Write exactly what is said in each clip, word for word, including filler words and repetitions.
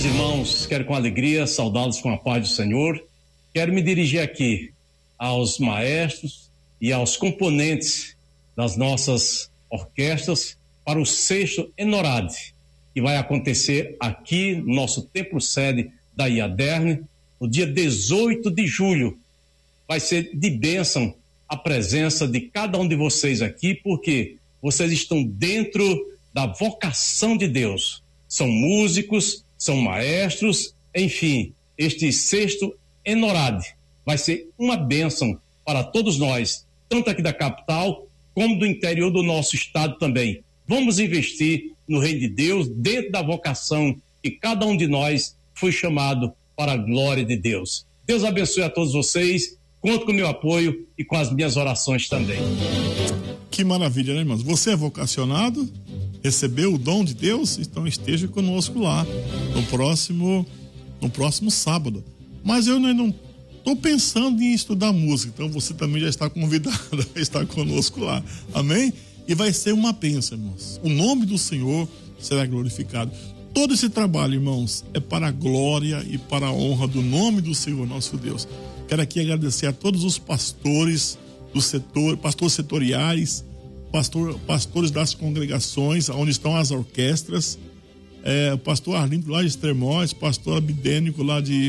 Meus irmãos, quero com alegria saudá-los com a paz do Senhor. Quero me dirigir aqui aos maestros e aos componentes das nossas orquestras para o sexto Enorade, que vai acontecer aqui no nosso templo sede da IADERN, no dia dezoito de julho. Vai ser de bênção a presença de cada um de vocês aqui, porque vocês estão dentro da vocação de Deus. São músicos, são maestros, enfim, este sexto Enorade vai ser uma bênção para todos nós, tanto aqui da capital como do interior do nosso estado também. Vamos investir no reino de Deus, dentro da vocação que cada um de nós foi chamado para a glória de Deus. Deus abençoe a todos vocês, conto com o meu apoio e com as minhas orações também. Que maravilha, né, irmãos? Você é vocacionado? Recebeu o dom de Deus? Então esteja conosco lá no próximo, no próximo sábado. Mas eu não estou pensando em estudar música, então você também já está convidado a estar conosco lá. Amém? E vai ser uma bênção, irmãos. O nome do Senhor será glorificado. Todo esse trabalho, irmãos, é para a glória e para a honra do nome do Senhor nosso Deus. Quero aqui agradecer a todos os pastores do setor, pastores setoriais, pastor, pastores das congregações, onde estão as orquestras, é, o pastor Arlindo lá de Extremóis, pastor Abidênico lá de,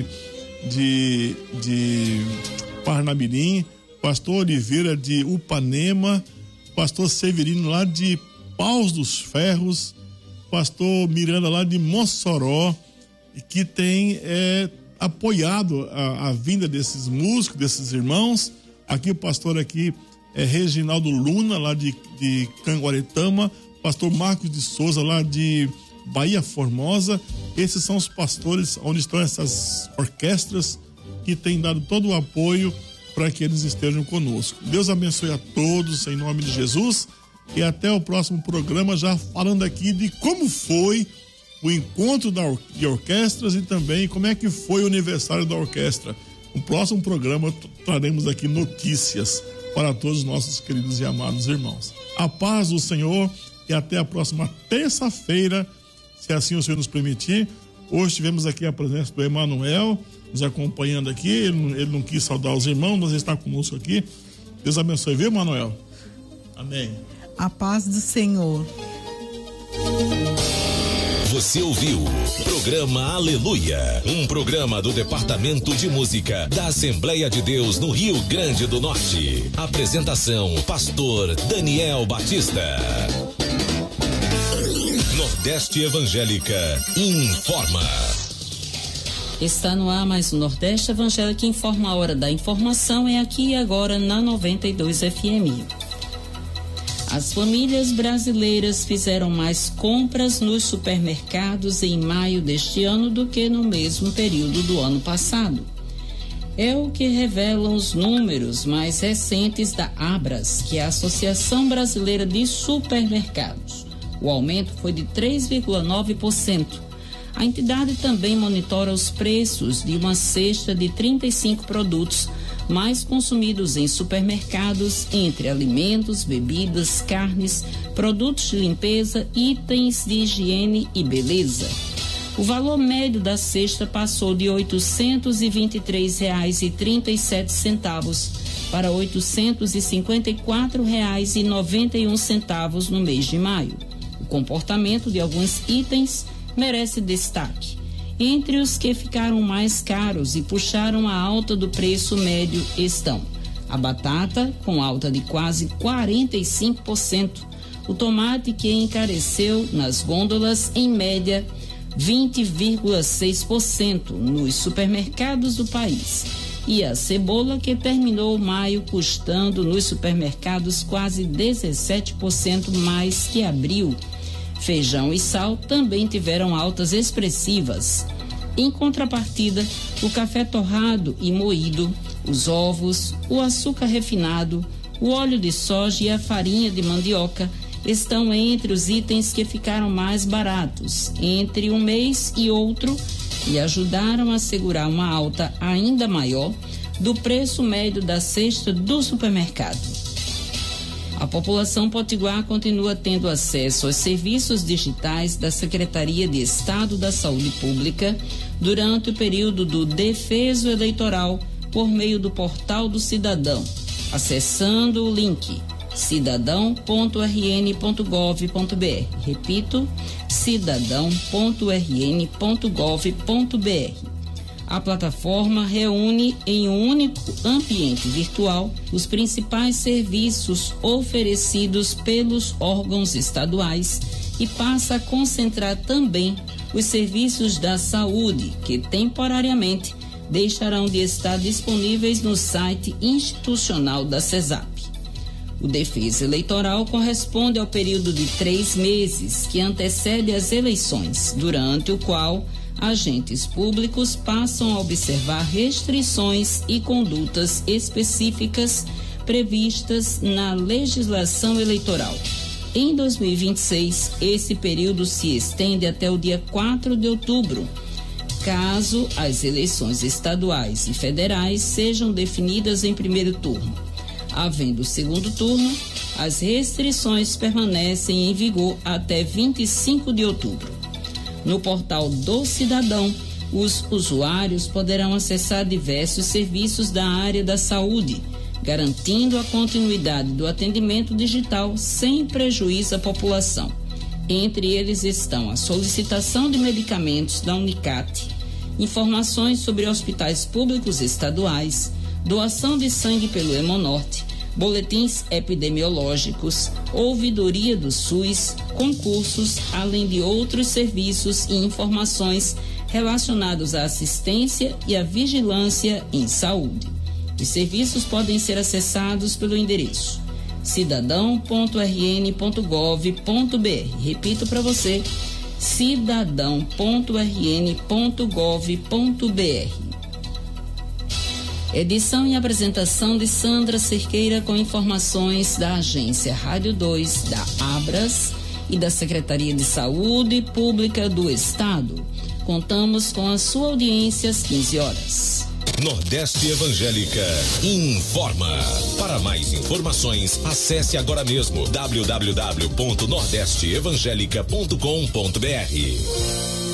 de, de Parnamirim, pastor Oliveira de Upanema, pastor Severino lá de Paus dos Ferros, pastor Miranda lá de Mossoró, que tem é, apoiado a, a vinda desses músicos, desses irmãos. Aqui o pastor aqui é Reginaldo Luna, lá de, de Canguaretama, pastor Marcos de Souza, lá de Bahia Formosa. Esses são os pastores onde estão essas orquestras que têm dado todo o apoio para que eles estejam conosco. Deus abençoe a todos, em nome de Jesus, e até o próximo programa, já falando aqui de como foi o encontro da or- de orquestras e também como é que foi o aniversário da orquestra. No próximo programa traremos aqui notícias para todos os nossos queridos e amados irmãos. A paz do Senhor e até a próxima terça-feira, se assim o Senhor nos permitir. Hoje tivemos aqui a presença do Emanuel nos acompanhando aqui, ele, ele não quis saudar os irmãos, mas ele está conosco aqui. Deus abençoe, viu, Emanuel? Amém. A paz do Senhor. Você ouviu Programa Aleluia, um programa do Departamento de Música da Assembleia de Deus no Rio Grande do Norte. Apresentação, pastor Daniel Batista. Nordeste Evangélica informa. Está no ar mais o Nordeste Evangélica informa. A hora da informação é aqui e agora na noventa e dois F M. As famílias brasileiras fizeram mais compras nos supermercados em maio deste ano do que no mesmo período do ano passado. É o que revelam os números mais recentes da Abras, que é a Associação Brasileira de Supermercados. O aumento foi de três vírgula nove por cento. A entidade também monitora os preços de uma cesta de trinta e cinco produtos mais consumidos em supermercados, entre alimentos, bebidas, carnes, produtos de limpeza, itens de higiene e beleza. O valor médio da cesta passou de oitocentos e vinte e três reais e trinta e sete centavos para oitocentos e cinquenta e quatro reais e noventa e um centavos no mês de maio. O comportamento de alguns itens merece destaque. Entre os que ficaram mais caros e puxaram a alta do preço médio estão a batata, com alta de quase quarenta e cinco por cento, o tomate, que encareceu nas gôndolas em média vinte vírgula seis por cento nos supermercados do país, e a cebola, que terminou maio custando nos supermercados quase dezessete por cento mais que abril. Feijão e sal também tiveram altas expressivas. Em contrapartida, o café torrado e moído, os ovos, o açúcar refinado, o óleo de soja e a farinha de mandioca estão entre os itens que ficaram mais baratos entre um mês e outro e ajudaram a segurar uma alta ainda maior do preço médio da cesta do supermercado. A população potiguar continua tendo acesso aos serviços digitais da Secretaria de Estado da Saúde Pública durante o período do defeso eleitoral por meio do Portal do Cidadão, acessando o link cidadão ponto r n ponto gov ponto b r. Repito, cidadão ponto r n ponto gov ponto b r. A plataforma reúne em um único ambiente virtual os principais serviços oferecidos pelos órgãos estaduais e passa a concentrar também os serviços da saúde, que temporariamente deixarão de estar disponíveis no site institucional da CESAP. O defeso eleitoral corresponde ao período de três meses que antecede as eleições, durante o qual agentes públicos passam a observar restrições e condutas específicas previstas na legislação eleitoral. Em dois mil e vinte e seis, esse período se estende até o dia quatro de outubro, caso as eleições estaduais e federais sejam definidas em primeiro turno. Havendo segundo turno, as restrições permanecem em vigor até vinte e cinco de outubro. No portal do Cidadão, os usuários poderão acessar diversos serviços da área da saúde, garantindo a continuidade do atendimento digital sem prejuízo à população. Entre eles estão a solicitação de medicamentos da Unicat, informações sobre hospitais públicos estaduais, doação de sangue pelo Hemonorte, boletins epidemiológicos, ouvidoria do SUS, concursos, além de outros serviços e informações relacionados à assistência e à vigilância em saúde. Os serviços podem ser acessados pelo endereço cidadão ponto r n ponto gov ponto b r. Repito para você, cidadão ponto r n ponto gov ponto b r. Edição e apresentação de Sandra Cerqueira, com informações da Agência Rádio dois, da Abras e da Secretaria de Saúde Pública do Estado. Contamos com a sua audiência às quinze horas. Nordeste Evangélica informa. Para mais informações, acesse agora mesmo w w w ponto nordeste evangélica ponto com ponto b r.